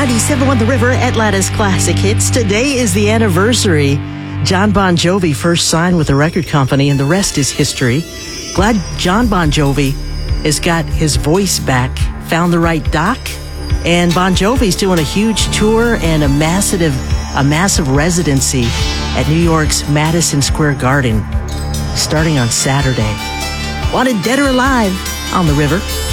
97.1 The River, Atlanta's classic hits. Today is the anniversary. John Bon Jovi first signed with the record company, and the rest is history. Glad John Bon Jovi has got his voice back, found the right doc, and Bon Jovi's doing a huge tour and a massive residency at New York's Madison Square Garden starting on Saturday. Wanted Dead or Alive on The River.